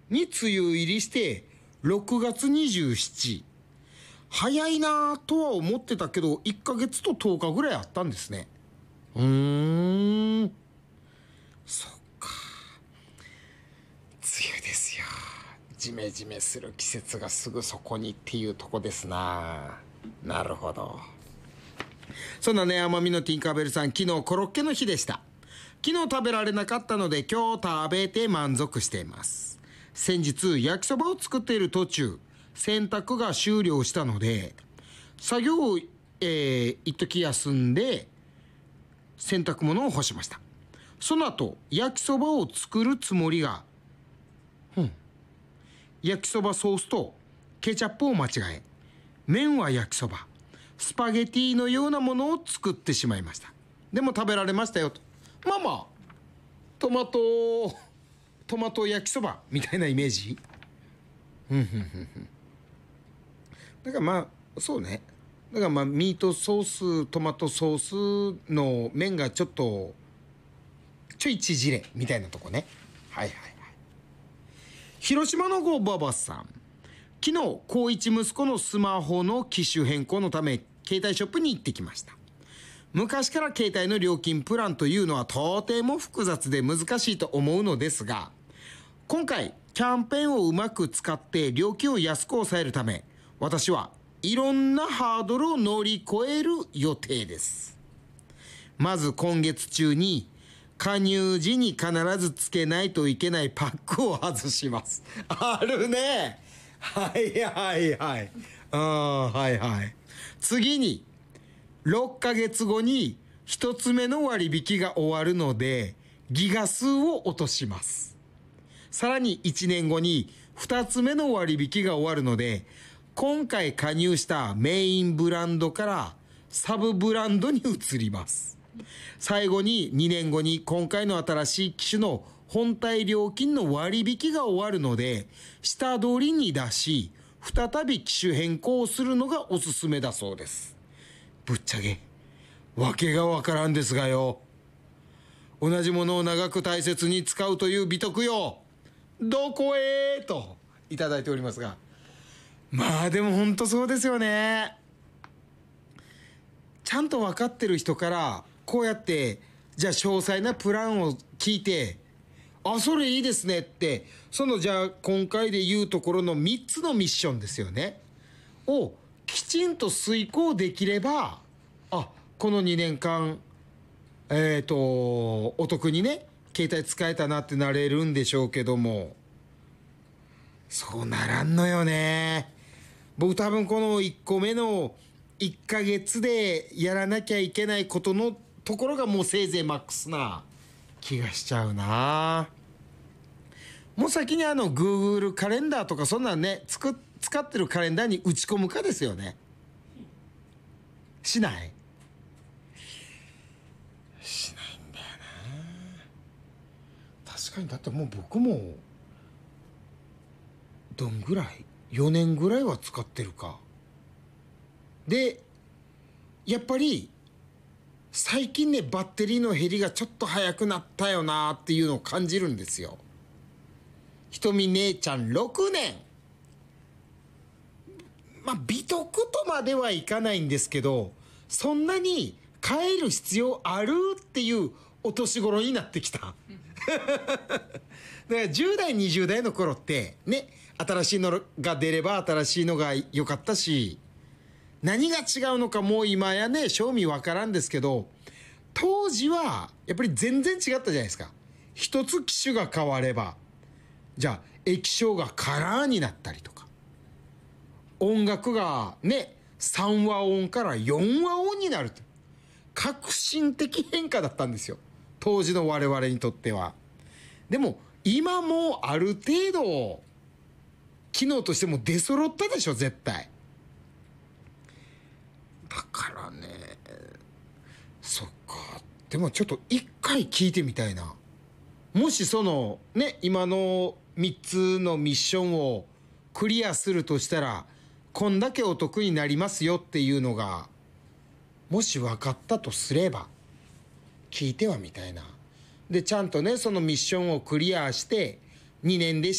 に梅雨入りして6月27。早いなぁとは思ってたけど、1ヶ月と10日ぐらいあったんですね。そっか。梅雨ですよ。ジメジメする季節がすぐそこにっていうとこですな。なるほど。そんなね、奄美のティンカーベルさん、昨日コロッケの日でした。昨日食べられなかったので今日食べて満足しています。先日焼きそばを作っている途中、洗濯が終了したので、作業を、一時休んで洗濯物を干しました。その後、焼きそばを作るつもりが、焼きそばソースとケチャップを間違え、麺は焼きそば、スパゲティのようなものを作ってしまいました。でも食べられましたよと。まあまあ、トマト焼きそばみたいなイメージ。だからまあ、そうね。だからまあ、ミートソース、トマトソースの麺がちょい縮れみたいなとこね。はいはいはい。広島のごばばさん。昨日、高一息子のスマホの機種変更のため、携帯ショップに行ってきました。昔から携帯の料金プランというのはとても複雑で難しいと思うのですが、今回、キャンペーンをうまく使って料金を安く抑えるため、私はいろんなハードルを乗り越える予定です。まず今月中に、加入時に必ずつけないといけないパックを外します。あるね。はいはいはい。はいはい。次に、6ヶ月後に1つ目の割引が終わるので、ギガ数を落とします。さらに1年後に2つ目の割引が終わるので、今回加入したメインブランドからサブブランドに移ります。最後に2年後に今回の新しい機種の本体料金の割引が終わるので、下取りに出し、再び機種変更するのがおすすめだそうです。ぶっちゃけ、わけがわからんですがよ。同じものを長く大切に使うという美徳よ。どこへといただいておりますが。まあでもほんとそうですよね。ちゃんと分かってる人からこうやってじゃあ詳細なプランを聞いて、あ、それいいですねって、そのじゃあ今回で言うところの3つのミッションですよねをきちんと遂行できれば、あ、この2年間お得にね携帯使えたなってなれるんでしょうけども、そうならんのよね。僕多分この1個目の1ヶ月でやらなきゃいけないことのところがもうせいぜいマックスな気がしちゃうな。もう先にGoogle カレンダーとかそんなんね、使ってるカレンダーに打ち込むかですよね。しないしないんだよな。確かに、だってもう僕もどんぐらい4年ぐらいは使ってるかで、やっぱり最近ねバッテリーの減りがちょっと早くなったよなっていうのを感じるんですよ。ひとみ姉ちゃん6年、まあ美徳とまではいかないんですけど、そんなに変える必要あるっていうお年頃になってきた。だから10代20代の頃ってね、新しいのが出れば新しいのが良かったし、何が違うのかもう今やね正味わからんですけど、当時はやっぱり全然違ったじゃないですか。一つ機種が変われば、じゃあ液晶がカラーになったりとか、音楽がね3和音から4和音になると、革新的変化だったんですよ、当時の我々にとっては。でも今もうある程度機能としても出揃ったでしょ絶対。だからね、そっか。でもちょっと一回聞いてみたいな。もしそのね今の3つのミッションをクリアするとしたらこんだけお得になりますよっていうのがもし分かったとすれば聞いてはみたいな。でちゃんとねそのミッションをクリアして2年で